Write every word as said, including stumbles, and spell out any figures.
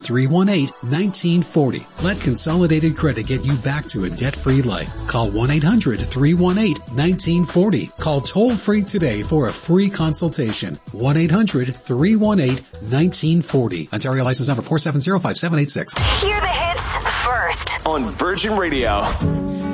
three one eight, one nine four zero. Let Consolidated Credit get you back to a debt-free life. Call one eight hundred, three one eight, one nine four zero. Call toll-free today for a free consultation. one eight hundred, three one eight, one nine four zero. Ontario license number four seven zero five seven eight six. Hear the hits first on Virgin Radio.